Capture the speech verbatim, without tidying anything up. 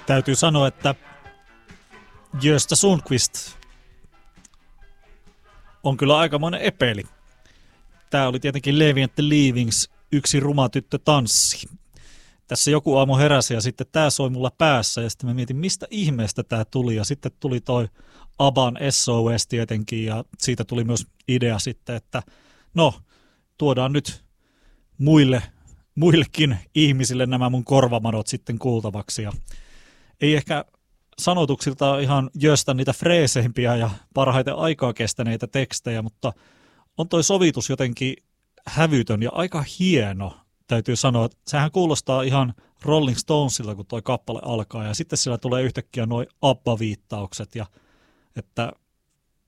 Täytyy sanoa, että Gösta Sundqvist on kyllä aikamoinen epeli. Tämä oli tietenkin Levi and the Leavings, Yksi ruma tyttö tanssi. Tässä joku aamu heräsi ja sitten tämä soi mulla päässä ja sitten mä mietin, mistä ihmeestä tämä tuli. Ja sitten tuli toi ABBAn S O S tietenkin ja siitä tuli myös idea sitten, että no, tuodaan nyt muille, muillekin ihmisille nämä mun korvamadot sitten kuultavaksi. Ja ei ehkä sanotuksilta ihan Jöstä niitä freeseimpiä ja parhaiten aikaa kestäneitä tekstejä, mutta on toi sovitus jotenkin hävytön ja aika hieno, täytyy sanoa. Sehän kuulostaa ihan Rolling Stonesilta, kun toi kappale alkaa, ja sitten siellä tulee yhtäkkiä nuo ABBA-viittaukset, ja että